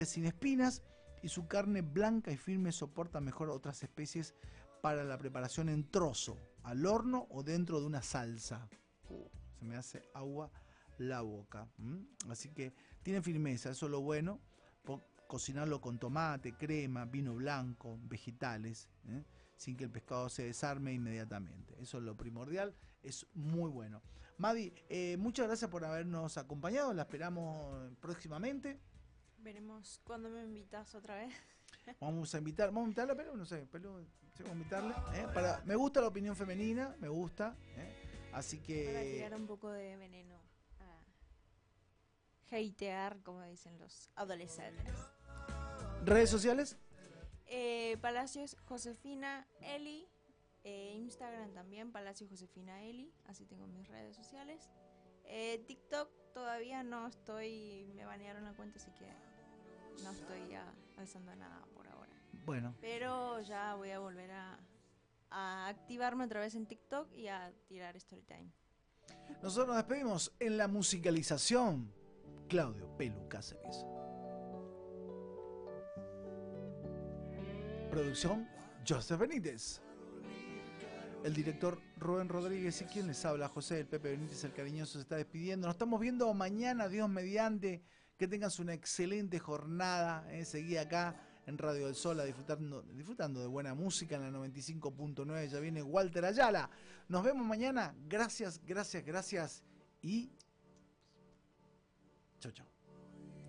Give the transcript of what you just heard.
sin espinas y su carne blanca y firme soporta mejor otras especies para la preparación en trozo, al horno o dentro de una salsa. Se me hace agua la boca. Así que tiene firmeza, eso es lo bueno. Cocinarlo con tomate, crema, vino blanco, vegetales, sin que el pescado se desarme inmediatamente. Eso es lo primordial, es muy bueno. Madi, muchas gracias por habernos acompañado, la esperamos próximamente. Veremos cuándo me invitas otra vez. Vamos a invitarla, pero no sé, pero sí, vamos a invitarle. Me gusta la opinión femenina, me gusta. Así que. Para tirar un poco de veneno. A hatear, como dicen los adolescentes. ¿Redes sociales? Palacios Josefina Eli. Instagram también, Palacio Josefina Eli. Así tengo mis redes sociales. TikTok todavía no estoy. Me banearon la cuenta, así que no estoy alzando nada por ahora. Bueno. Pero ya voy a volver a activarme otra vez en TikTok y a tirar Storytime. Nosotros nos despedimos en la musicalización. Claudio Pelu Cáceres. Producción Joseph Benítez. El director Rubén Rodríguez y quien les habla, José del Pepe Benítez, el cariñoso, se está despidiendo. Nos estamos viendo mañana, Dios mediante. Que tengas una excelente jornada. Seguí acá en Radio del Sol disfrutando de buena música en la 95.9. Ya viene Walter Ayala. Nos vemos mañana. Gracias, gracias, gracias. Y chau, chau.